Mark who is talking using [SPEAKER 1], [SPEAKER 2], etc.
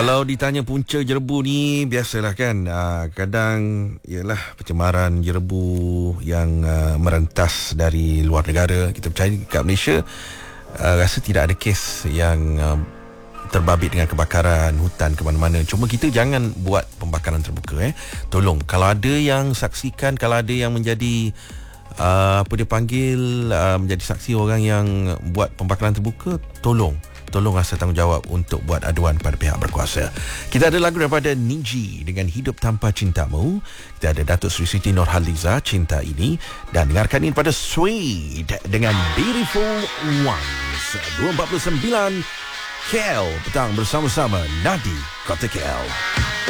[SPEAKER 1] Kalau ditanya punca jerebu ni, biasalah kan, kadang ialah pencemaran jerebu yang merentas dari luar negara. Kita percaya kat Malaysia rasa tidak ada kes yang terbabit dengan kebakaran hutan ke mana-mana. Cuma kita jangan buat pembakaran terbuka. Tolong, kalau ada yang saksikan, kalau ada yang menjadi apa dia panggil, menjadi saksi orang yang buat pembakaran terbuka, tolong rasa tanggungjawab untuk buat aduan pada pihak berkuasa. Kita ada lagu daripada Niji dengan Hidup Tanpa Cintamu. Kita ada Datuk Sri Siti Nurhaliza, Cinta Ini. Dan dengarkan ini pada Suede dengan Beautiful Ones. 249 KL petang bersama-sama Nadi Kota KL.